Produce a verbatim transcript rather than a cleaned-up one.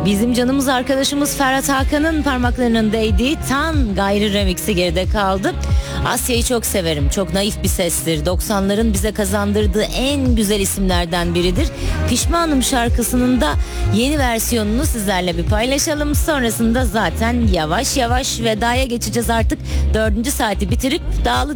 Bizim canımız arkadaşımız Ferhat Hakan'ın parmaklarının değdiği Tan Gayrı remixi geride kaldı. Asya'yı çok severim. Çok naif bir sestir. doksanların bize kazandırdığı en güzel isimlerden biridir. Pişmanım şarkısının da yeni versiyonunu sizlerle bir paylaşalım. Sonrasında zaten yavaş yavaş vedaya geçeceğiz artık. Dördüncü saati bitirip dağılı